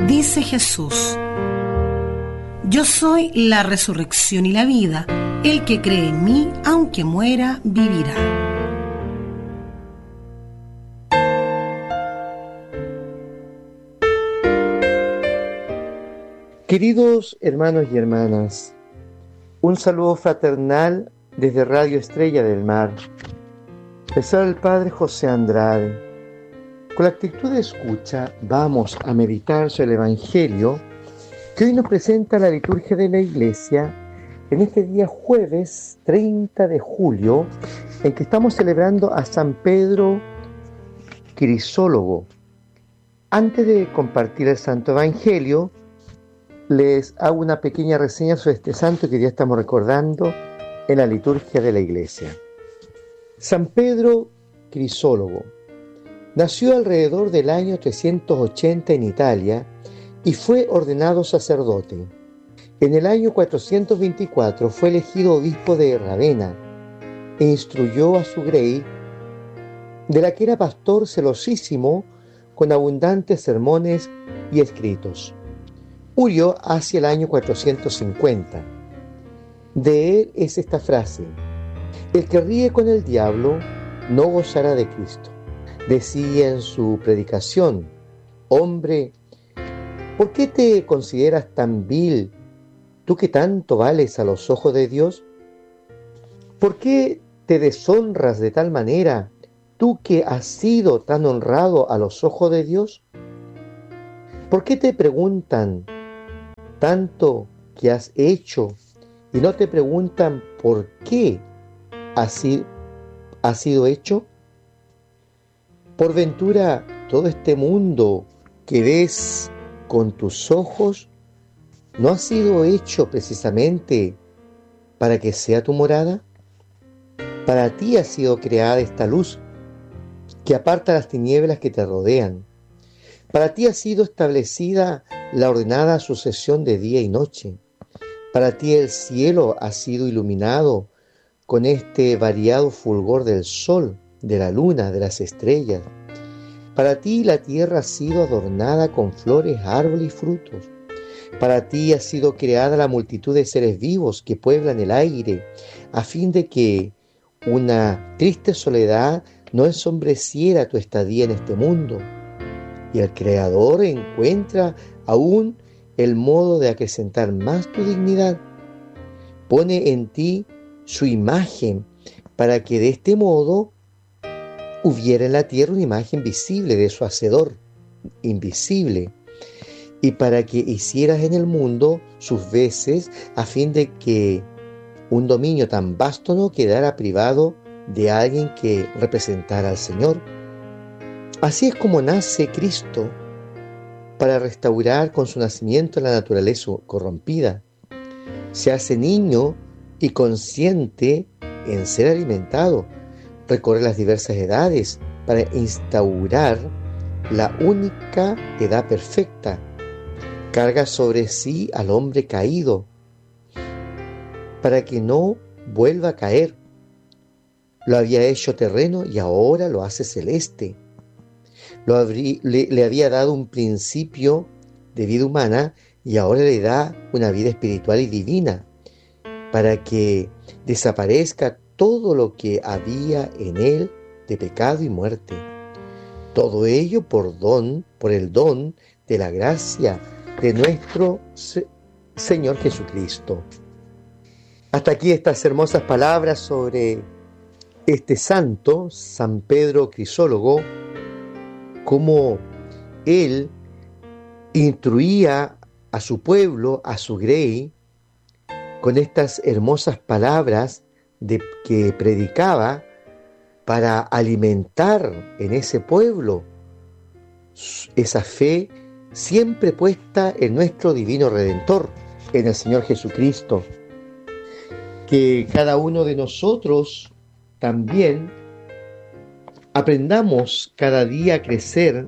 Dice Jesús: yo soy la resurrección y la vida. El que cree en mí, aunque muera, vivirá. Queridos hermanos y hermanas, un saludo fraternal desde Radio Estrella del Mar. Les habla el Padre José Andrade. Con la actitud de escucha vamos a meditar sobre el Evangelio que hoy nos presenta la liturgia de la Iglesia en este día jueves 30 de julio, en que estamos celebrando a San Pedro Crisólogo. Antes de compartir el Santo Evangelio, les hago una pequeña reseña sobre este santo que ya estamos recordando en la liturgia de la Iglesia. San Pedro Crisólogo nació alrededor del año 380 en Italia y fue ordenado sacerdote. En el año 424 fue elegido obispo de Ravenna e instruyó a su grey, de la que era pastor celosísimo, con abundantes sermones y escritos. Murió hacia el año 450. De él es esta frase: el que ríe con el diablo no gozará de Cristo. Decía en su predicación: hombre, ¿por qué te consideras tan vil, tú que tanto vales a los ojos de Dios? ¿Por qué te deshonras de tal manera, tú que has sido tan honrado a los ojos de Dios? ¿Por qué te preguntan tanto que has hecho y no te preguntan por qué has sido hecho? Por ventura, todo este mundo que ves con tus ojos no ha sido hecho precisamente para que sea tu morada. Para ti ha sido creada esta luz que aparta las tinieblas que te rodean. Para ti ha sido establecida la ordenada sucesión de día y noche. Para ti el cielo ha sido iluminado con este variado fulgor del sol, de la luna, de las estrellas. Para ti la tierra ha sido adornada con flores, árboles y frutos. Para ti ha sido creada la multitud de seres vivos que pueblan el aire, a fin de que una triste soledad no ensombreciera tu estadía en este mundo. Y el Creador encuentra aún el modo de acrecentar más tu dignidad. Pone en ti su imagen para que de este modo hubiera en la tierra una imagen visible de su Hacedor, invisible, y para que hicieras en el mundo sus veces, a fin de que un dominio tan vasto no quedara privado de alguien que representara al Señor. Así es como nace Cristo, para restaurar con su nacimiento la naturaleza corrompida. Se hace niño y consciente en ser alimentado. Recorre las diversas edades para instaurar la única edad perfecta. Carga sobre sí al hombre caído para que no vuelva a caer. Lo había hecho terreno y ahora lo hace celeste. Le había dado un principio de vida humana y ahora le da una vida espiritual y divina, para que desaparezca todo lo que había en él de pecado y muerte. Todo ello por el don de la gracia de nuestro Señor Jesucristo. Hasta aquí estas hermosas palabras sobre este santo, San Pedro Crisólogo, cómo él instruía a su pueblo, a su grey, con estas hermosas palabras que predicaba para alimentar en ese pueblo esa fe siempre puesta en nuestro divino Redentor, en el Señor Jesucristo. Que cada uno de nosotros también aprendamos cada día a crecer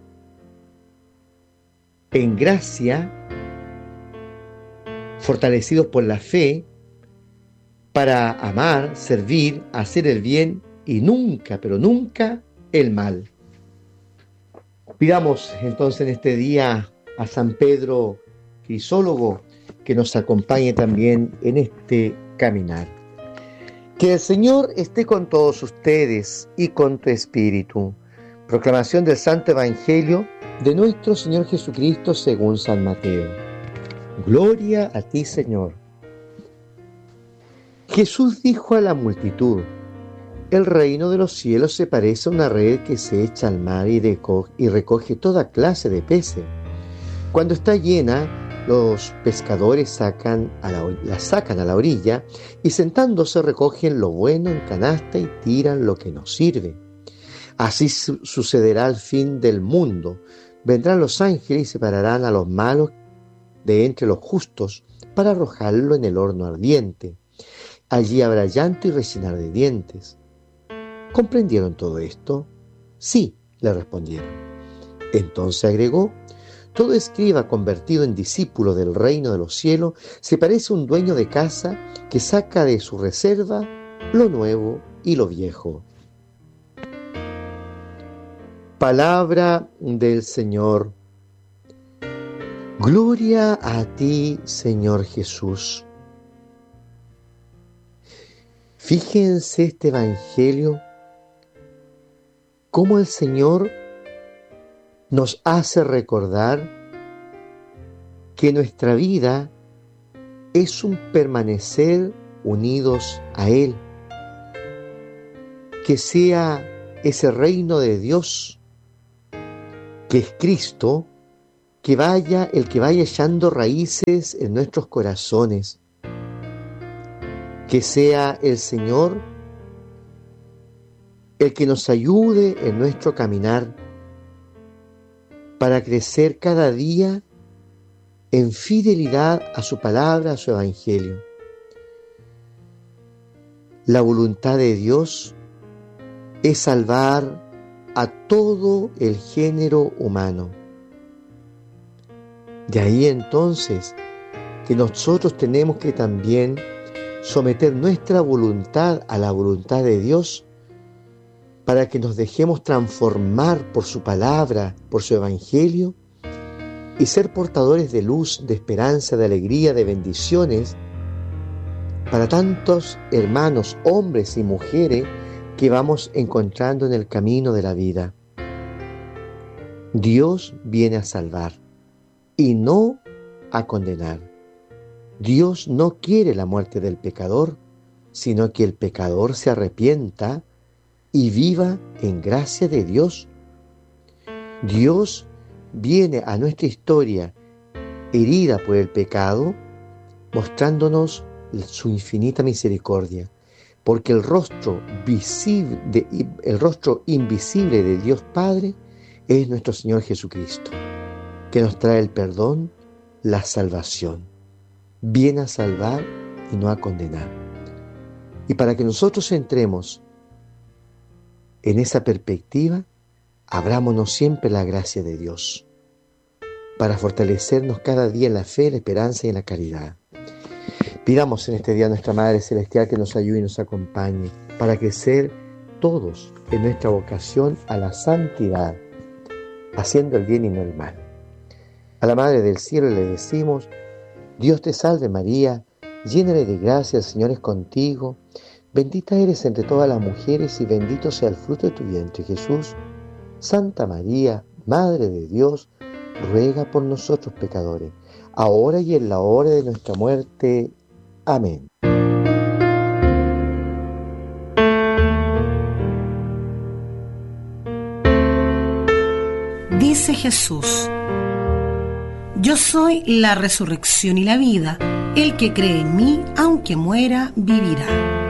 en gracia, fortalecidos por la fe, para amar, servir, hacer el bien y nunca, pero nunca, el mal. Pidamos entonces en este día a San Pedro Crisólogo, que nos acompañe también en este caminar. Que el Señor esté con todos ustedes y con tu espíritu. Proclamación del Santo Evangelio de nuestro Señor Jesucristo según San Mateo. Gloria a ti, Señor. Jesús dijo a la multitud: el reino de los cielos se parece a una red que se echa al mar y recoge toda clase de peces. Cuando está llena, los pescadores la sacan a la orilla y sentándose recogen lo bueno en canasta y tiran lo que no sirve. Así sucederá al fin del mundo. Vendrán los ángeles y separarán a los malos de entre los justos para arrojarlo en el horno ardiente. Allí habrá llanto y rechinar de dientes. ¿Comprendieron todo esto? Sí, le respondieron. Entonces agregó: todo escriba convertido en discípulo del reino de los cielos se parece a un dueño de casa que saca de su reserva lo nuevo y lo viejo. Palabra del Señor. Gloria a ti, Señor Jesús. Fíjense este Evangelio, cómo el Señor nos hace recordar que nuestra vida es un permanecer unidos a Él, que sea ese reino de Dios, que es Cristo, el que vaya echando raíces en nuestros corazones, que sea el Señor el que nos ayude en nuestro caminar para crecer cada día en fidelidad a su palabra, a su evangelio. La voluntad de Dios es salvar a todo el género humano. De ahí entonces que nosotros tenemos que también someter nuestra voluntad a la voluntad de Dios para que nos dejemos transformar por su palabra, por su evangelio, y ser portadores de luz, de esperanza, de alegría, de bendiciones para tantos hermanos, hombres y mujeres que vamos encontrando en el camino de la vida. Dios viene a salvar y no a condenar. Dios no quiere la muerte del pecador, sino que el pecador se arrepienta y viva en gracia de Dios. Dios viene a nuestra historia herida por el pecado, mostrándonos su infinita misericordia, porque el rostro invisible de Dios Padre es nuestro Señor Jesucristo, que nos trae el perdón, la salvación. Viene a salvar y no a condenar. Y para que nosotros entremos en esa perspectiva, abrámonos siempre la gracia de Dios, para fortalecernos cada día en la fe, la esperanza y en la caridad. Pidamos en este día a nuestra Madre Celestial que nos ayude y nos acompañe para crecer todos en nuestra vocación a la santidad, haciendo el bien y no el mal. A la Madre del Cielo le decimos: Dios te salve María, llena de gracia, el Señor es contigo, bendita eres entre todas las mujeres y bendito sea el fruto de tu vientre, Jesús. Santa María, Madre de Dios, ruega por nosotros pecadores, ahora y en la hora de nuestra muerte. Amén. Dice Jesús: yo soy la resurrección y la vida. El que cree en mí, aunque muera, vivirá.